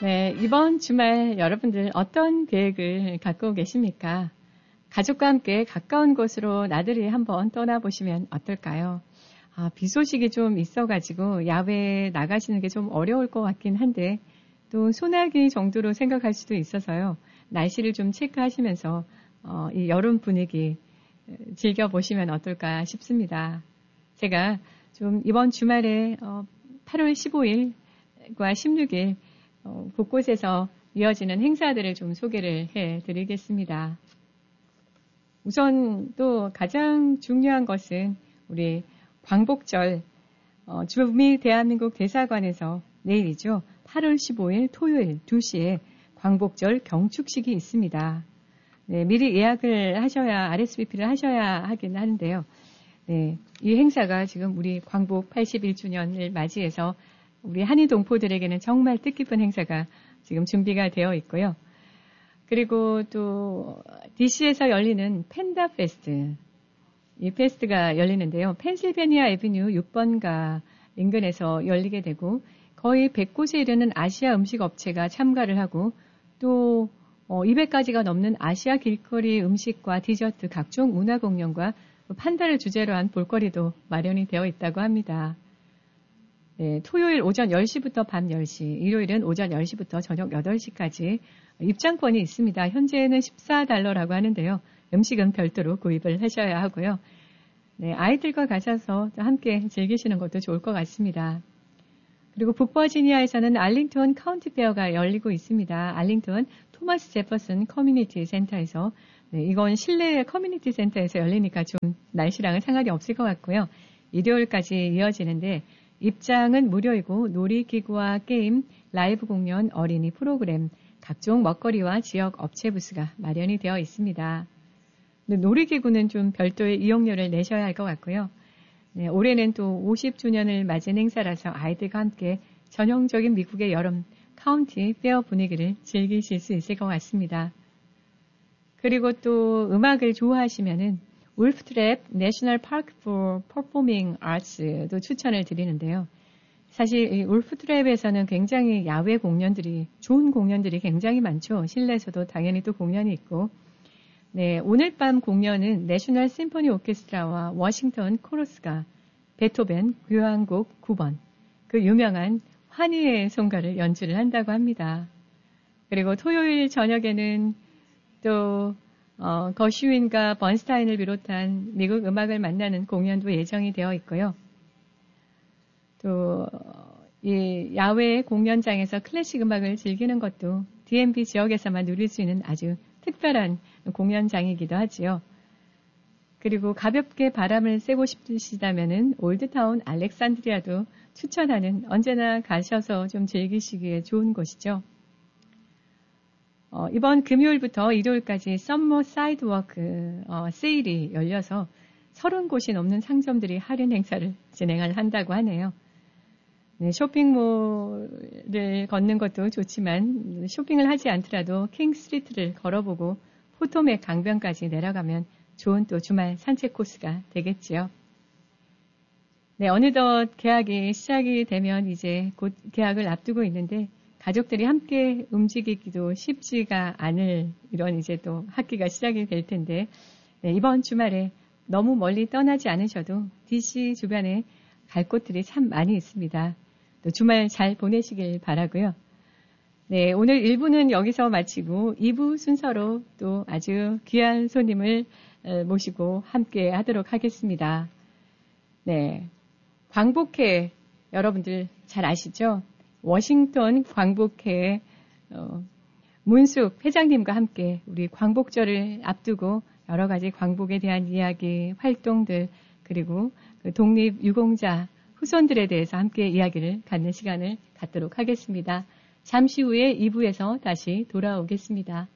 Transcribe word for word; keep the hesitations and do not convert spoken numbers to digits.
네, 이번 주말 여러분들 어떤 계획을 갖고 계십니까? 가족과 함께 가까운 곳으로 나들이 한번 떠나보시면 어떨까요? 아, 비 소식이 좀 있어가지고 야외에 나가시는 게 좀 어려울 것 같긴 한데 또 소나기 정도로 생각할 수도 있어서요. 날씨를 좀 체크하시면서 어, 이 여름 분위기 즐겨보시면 어떨까 싶습니다. 제가 좀 이번 주말에 어, 팔월 십오일과 십육일 어, 곳곳에서 이어지는 행사들을 좀 소개를 해드리겠습니다. 우선 또 가장 중요한 것은 우리 광복절 어, 주미 대한민국 대사관에서 내일이죠. 팔월 십오일 토요일 두 시에 광복절 경축식이 있습니다. 네, 미리 예약을 하셔야 알에스브이피를 하셔야 하긴 하는데요. 네, 이 행사가 지금 우리 광복 팔십일 주년을 맞이해서 우리 한인 동포들에게는 정말 뜻깊은 행사가 지금 준비가 되어 있고요. 그리고 또 디씨에서 열리는 팬다 페스트, 이 페스트가 열리는데요. 펜실베니아 애비뉴 육 번가 인근에서 열리게 되고 거의 백 곳에 이르는 아시아 음식 업체가 참가를 하고 또 이백 가지가 넘는 아시아 길거리 음식과 디저트, 각종 문화 공연과 판다를 주제로 한 볼거리도 마련이 되어 있다고 합니다. 네, 토요일 오전 열 시부터 밤 열 시, 일요일은 오전 열 시부터 저녁 여덟 시까지 입장권이 있습니다. 현재는 십사 달러라고 하는데요. 음식은 별도로 구입을 하셔야 하고요. 네, 아이들과 가셔서 함께 즐기시는 것도 좋을 것 같습니다. 그리고 북버지니아에서는 알링턴 카운티 페어가 열리고 있습니다. 알링턴 토마스 제퍼슨 커뮤니티 센터에서 네, 이건 실내 커뮤니티 센터에서 열리니까 좀 날씨랑은 상관이 없을 것 같고요. 일요일까지 이어지는데 입장은 무료이고 놀이기구와 게임, 라이브 공연, 어린이 프로그램, 각종 먹거리와 지역 업체 부스가 마련이 되어 있습니다. 놀이기구는 좀 별도의 이용료를 내셔야 할 것 같고요. 네, 올해는 또 오십 주년을 맞은 행사라서 아이들과 함께 전형적인 미국의 여름 카운티 페어 분위기를 즐기실 수 있을 것 같습니다. 그리고 또 음악을 좋아하시면은 울프트랩 내셔널 파크 포 퍼포밍 아츠도 추천을 드리는데요. 사실 이 울프트랩에서는 굉장히 야외 공연들이, 좋은 공연들이 굉장히 많죠. 실내에서도 당연히 또 공연이 있고. 네, 오늘 밤 공연은 내셔널 심포니 오케스트라와 워싱턴 코러스가 베토벤 교향곡 구 번, 그 유명한 환희의 송가를 연주를 한다고 합니다. 그리고 토요일 저녁에는 또 어, 거슈윈과 번스타인을 비롯한 미국 음악을 만나는 공연도 예정이 되어 있고요. 또 이 야외 공연장에서 클래식 음악을 즐기는 것도 디엠비 지역에서만 누릴 수 있는 아주 특별한 공연장이기도 하지요. 그리고 가볍게 바람을 쐬고 싶으시다면은 올드타운 알렉산드리아도 추천하는, 언제나 가셔서 좀 즐기시기에 좋은 곳이죠. 어, 이번 금요일부터 일요일까지 썸머 사이드워크 어, 세일이 열려서 서른 곳이 넘는 상점들이 할인 행사를 진행을 한다고 하네요. 네, 쇼핑몰을 걷는 것도 좋지만 쇼핑을 하지 않더라도 킹스트리트를 걸어보고 포토맥 강변까지 내려가면 좋은 또 주말 산책 코스가 되겠지요. 네, 어느덧 개학이 시작이 되면 이제 곧 개학을 앞두고 있는데 가족들이 함께 움직이기도 쉽지가 않을 이런 이제 또 학기가 시작이 될 텐데 네, 이번 주말에 너무 멀리 떠나지 않으셔도 디씨 주변에 갈 곳들이 참 많이 있습니다. 또 주말 잘 보내시길 바라고요. 네, 오늘 일 부는 여기서 마치고 이 부 순서로 또 아주 귀한 손님을 모시고 함께 하도록 하겠습니다. 네, 광복회 여러분들 잘 아시죠? 워싱턴 광복회 어, 문숙 회장님과 함께 우리 광복절을 앞두고 여러 가지 광복에 대한 이야기, 활동들, 그리고 그 독립유공자 후손들에 대해서 함께 이야기를 갖는 시간을 갖도록 하겠습니다. 잠시 후에 이 부에서 다시 돌아오겠습니다.